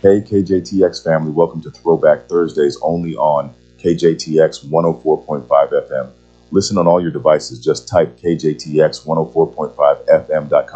Hey, KJTX family, welcome to Throwback Thursdays only on KJTX 104.5 FM. Listen on all your devices. Just type KJTX 104.5FM.com